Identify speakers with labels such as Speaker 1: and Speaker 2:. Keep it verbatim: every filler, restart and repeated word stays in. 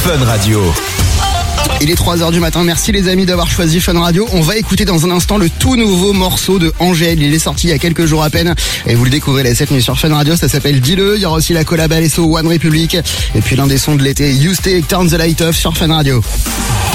Speaker 1: Fun Radio.
Speaker 2: Il est trois heures du matin, merci les amis d'avoir choisi Fun Radio. On va écouter dans un instant le tout nouveau morceau de Angèle. Il est sorti il y a quelques jours à peine et vous le découvrez cette nuit sur Fun Radio. Ça s'appelle Dis-le. Il y aura aussi la collab Alesso One Republic et puis l'un des sons de l'été, You Stay, Turn the Light Off sur Fun Radio.